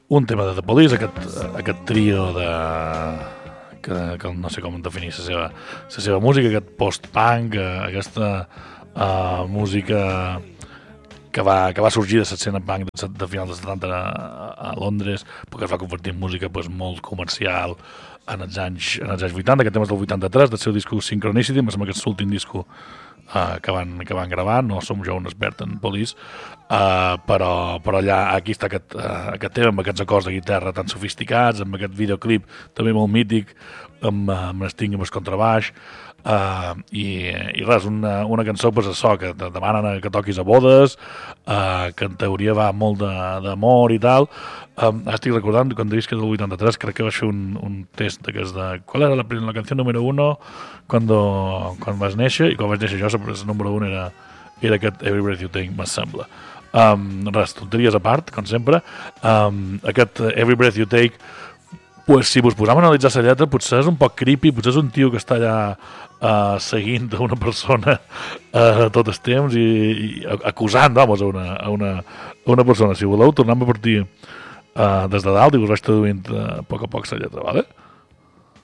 un tema de The Police, aquest trio de... que no sé com definir la seva música, aquest post-punk, aquesta música que va sorgir de l'escena punk de final dels 70 a Londres, perquè es va convertir en música pues, molt comercial en els anys 80. Aquest tema és del 83, del seu disco Synchronicity, em sembla que és l'últim disco que van gravar. No som jo un expert en Police, però allà aquí està aquest tema amb aquests acords de guitarra tan sofisticats, amb aquest videoclip també molt mític, amb Sting amb el contrabaix, i res, una cançó pues, això, que te demanen que toquis a bodes, que en teoria va molt d'amor i tal. Estic recordant, quan deies que és del 83, crec que va fer un test d'aquest de... ¿Cuál era la canción número 1 quan vas néixer? I quan vaig néixer jo, el número 1 era aquest Every Breath You Take, me sembla. Res, tonteries a part, com sempre. Aquest Every Breath You Take, pues, si vos posam a analitzar la lletra, potser és un poc creepy, potser és un tio que està allà seguint una persona tot el temps i acusant, vamos, a una persona. Si voleu, tornem a partir des de dalt i us vaig traduint a poc la lletra, vale?